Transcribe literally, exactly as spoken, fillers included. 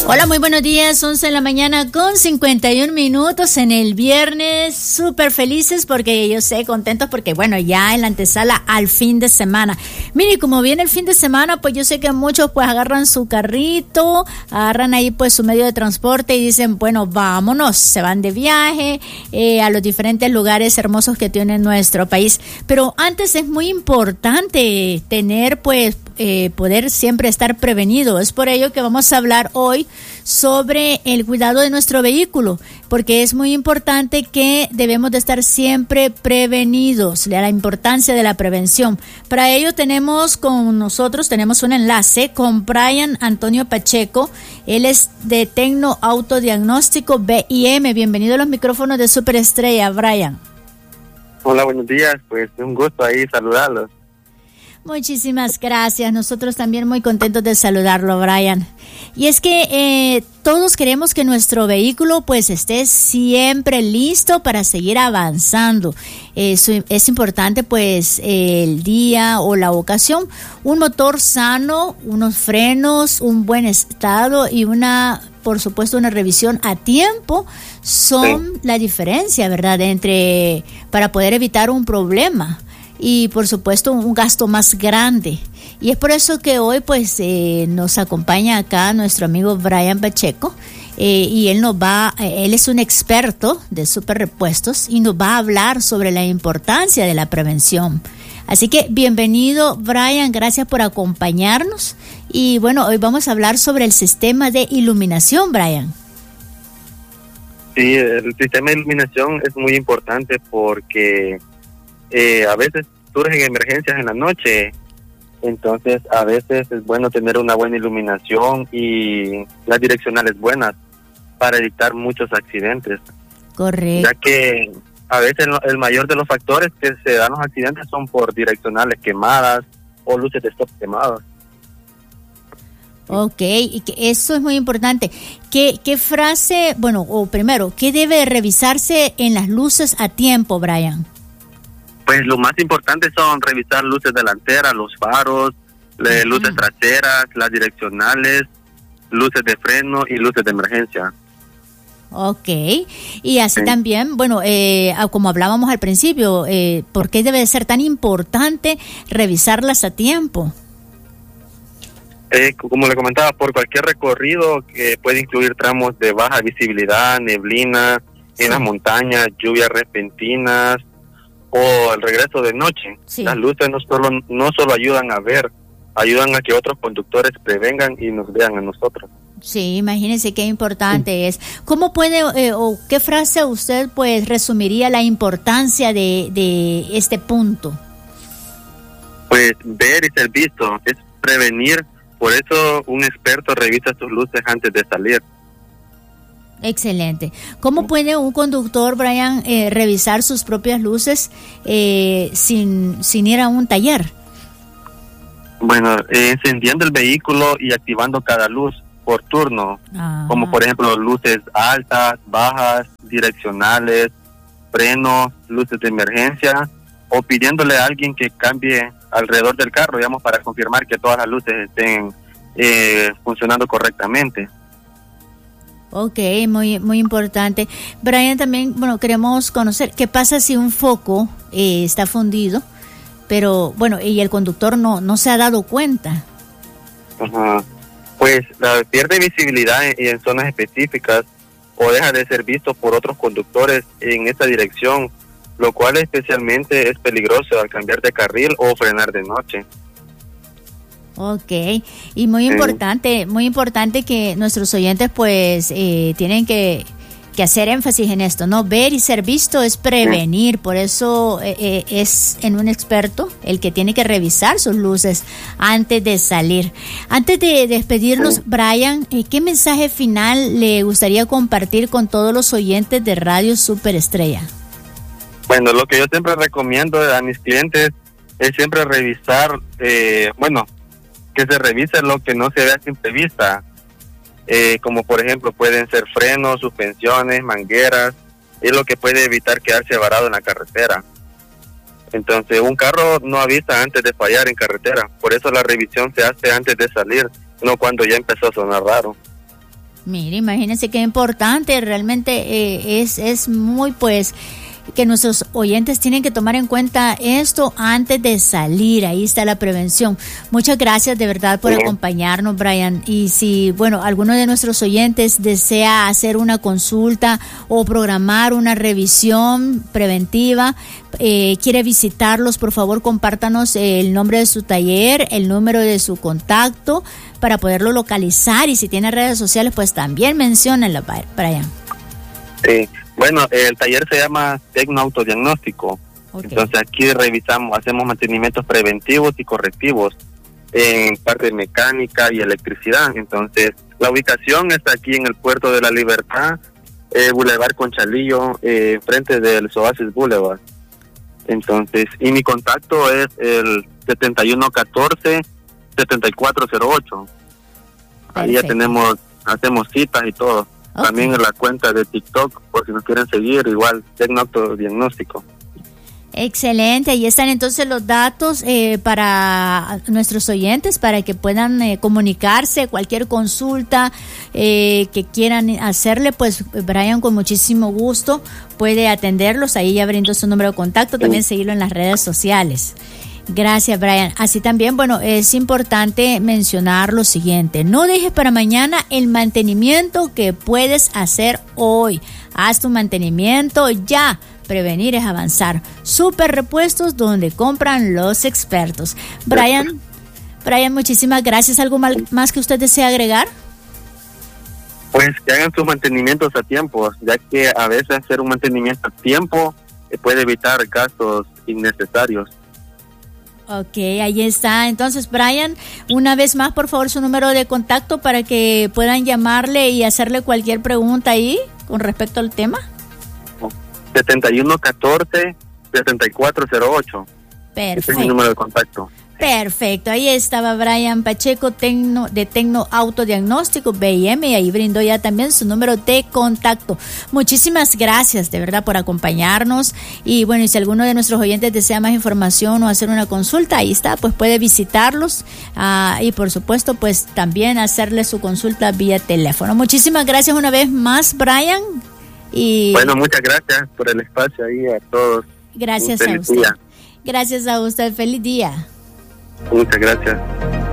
Hola, muy buenos días, once de la mañana con cincuenta y un minutos en el viernes, súper felices porque yo sé, contentos porque bueno, ya en la antesala al fin de semana. Mire, como viene el fin de semana, pues yo sé que muchos pues agarran su carrito, agarran ahí pues su medio de transporte y dicen, bueno, vámonos, se van de viaje eh, a los diferentes lugares hermosos que tiene nuestro país. Pero antes es muy importante tener pues Eh, poder siempre estar prevenido. Es por ello que vamos a hablar hoy sobre el cuidado de nuestro vehículo, porque es muy importante que debemos de estar siempre prevenidos, la importancia de la prevención. Para ello tenemos con nosotros, tenemos un enlace con Brian Antonio Pacheco. Él es de Tecno Autodiagnóstico B I M. Bienvenido a los micrófonos de Superestrella, Brian. Hola, buenos días, pues un gusto ahí saludarlos. Muchísimas gracias. Nosotros también muy contentos de saludarlo, Brian. Y es que eh, todos queremos que nuestro vehículo pues esté siempre listo para seguir avanzando. Eso es importante pues el día o la ocasión. Un motor sano, unos frenos, un buen estado y una, por supuesto, una revisión a tiempo son sí. la diferencia, ¿verdad? Entre para poder evitar un problema. Y por supuesto un gasto más grande. Y es por eso que hoy pues eh, nos acompaña acá nuestro amigo Brian Pacheco eh, y él nos va, eh, él es un experto de super repuestos y nos va a hablar sobre la importancia de la prevención. Así que bienvenido, Brian, gracias por acompañarnos. Y bueno, hoy vamos a hablar sobre el sistema de iluminación, Brian. Sí, el sistema de iluminación es muy importante porque Eh, a veces surgen emergencias en la noche, entonces a veces es bueno tener una buena iluminación y las direccionales buenas para evitar muchos accidentes. Correcto. Ya que a veces el mayor de los factores que se dan los accidentes son por direccionales quemadas o luces de stop quemadas. Ok, y que eso es muy importante. ¿Qué, qué frase, bueno, o primero, qué debe revisarse en las luces a tiempo, Brian? Pues lo más importante son revisar luces delanteras, los faros, uh-huh. luces traseras, las direccionales, luces de freno y luces de emergencia. Ok, y así sí. también, bueno, eh, como hablábamos al principio, eh, ¿por qué debe ser tan importante revisarlas a tiempo? Eh, como le comentaba, por cualquier recorrido que puede incluir tramos de baja visibilidad, neblina, sí. en las montañas, lluvias repentinas, o el regreso de noche. Sí. Las luces no solo no solo ayudan a ver, ayudan a que otros conductores prevengan y nos vean a nosotros. Sí, imagínense qué importante sí. es. ¿Cómo puede eh, o qué frase usted pues resumiría la importancia de, de este punto? Pues ver y ser visto, es prevenir, por eso un experto revisa sus luces antes de salir. Excelente. ¿Cómo puede un conductor, Brian, eh, revisar sus propias luces eh, sin, sin ir a un taller? Bueno, eh, encendiendo el vehículo y activando cada luz por turno, ah. como por ejemplo luces altas, bajas, direccionales, frenos, luces de emergencia, o pidiéndole a alguien que cambie alrededor del carro, digamos, para confirmar que todas las luces estén eh, funcionando correctamente. Ok, muy muy importante. Brian, también, bueno, queremos conocer qué pasa si un foco eh, está fundido, pero bueno, y el conductor no no se ha dado cuenta. Ajá. Pues la pierde visibilidad en, en zonas específicas o deja de ser visto por otros conductores en esa dirección, lo cual especialmente es peligroso al cambiar de carril o frenar de noche. Ok, y muy importante, muy importante que nuestros oyentes pues eh, tienen que, que hacer énfasis en esto, ¿no? Ver y ser visto es prevenir, por eso eh, eh, es en un experto el que tiene que revisar sus luces antes de salir. Antes de despedirnos, Brian, eh, ¿qué mensaje final le gustaría compartir con todos los oyentes de Radio Superestrella? Bueno, lo que yo siempre recomiendo a mis clientes es siempre revisar, eh, bueno, que se revise lo que no se ve a simple vista, eh, como por ejemplo pueden ser frenos, suspensiones, mangueras, es lo que puede evitar quedarse varado en la carretera. Entonces un carro no avisa antes de fallar en carretera, por eso la revisión se hace antes de salir, no cuando ya empezó a sonar raro. Mire, imagínense qué importante, realmente eh, es, es muy pues que nuestros oyentes tienen que tomar en cuenta esto antes de salir. Ahí está la prevención. Muchas gracias de verdad por sí. acompañarnos, Brian. Y si, bueno, alguno de nuestros oyentes desea hacer una consulta o programar una revisión preventiva, eh, quiere visitarlos, por favor, compártanos el nombre de su taller, el número de su contacto para poderlo localizar. Y si tiene redes sociales, pues también menciónenla, Brian. Sí. Bueno, el taller se llama Tecnoautodiagnóstico. Okay. Entonces aquí revisamos, hacemos mantenimientos preventivos y correctivos en parte de mecánica y electricidad. Entonces la ubicación está aquí en el Puerto de la Libertad, eh, Boulevard Conchalillo, eh, frente del Oasis Boulevard. Entonces, y mi contacto es el setenta y uno catorce setenta y cuatro cero ocho. Ahí ya tenemos, hacemos citas y todo. Okay. También en la cuenta de TikTok, por si nos quieren seguir, igual, Tecnoautodiagnóstico. Excelente, ahí están entonces los datos eh, para nuestros oyentes, para que puedan eh, comunicarse, cualquier consulta eh, que quieran hacerle, pues Brian con muchísimo gusto puede atenderlos. Ahí ya brindó su número de contacto, también sí. seguirlo en las redes sociales. Gracias, Brian. Así también, bueno, es importante mencionar lo siguiente: no dejes para mañana el mantenimiento que puedes hacer hoy. Haz tu mantenimiento ya. Prevenir es avanzar. Super Repuestos, donde compran los expertos. Brian, Brian, muchísimas gracias. ¿Algo más que usted desea agregar? Pues que hagan sus mantenimientos a tiempo, ya que a veces hacer un mantenimiento a tiempo puede evitar gastos innecesarios. Ok, ahí está. Entonces, Brian, una vez más, por favor, su número de contacto para que puedan llamarle y hacerle cualquier pregunta ahí con respecto al tema. setenta y uno catorce setenta y cuatro cero ocho. Perfecto. Ese es mi número de contacto. Perfecto, ahí estaba Brian Pacheco tecno, de Tecnoautodiagnóstico B I M, y ahí brindó ya también su número de contacto. Muchísimas gracias de verdad por acompañarnos, y bueno, y si alguno de nuestros oyentes desea más información o hacer una consulta, ahí está, pues puede visitarlos uh, y por supuesto pues también hacerle su consulta vía teléfono. Muchísimas gracias una vez más, Brian. Y bueno, muchas gracias por el espacio ahí a todos. Gracias a usted. Día. Gracias a usted. Feliz día. Muchas gracias.